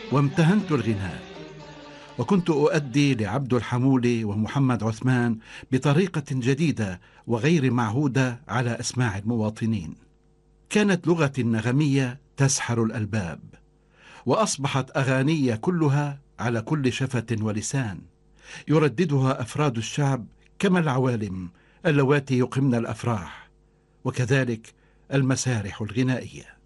وامتهنت الغناء، وكنت أؤدي لعبد الحمولي ومحمد عثمان بطريقة جديدة وغير معهودة على أسماع المواطنين. كانت لغتي النغمية تسحر الألباب، وأصبحت أغاني كلها على كل شفة ولسان، يرددها أفراد الشعب كما العوالم اللواتي يقمن الأفراح، وكذلك المسارح الغنائية.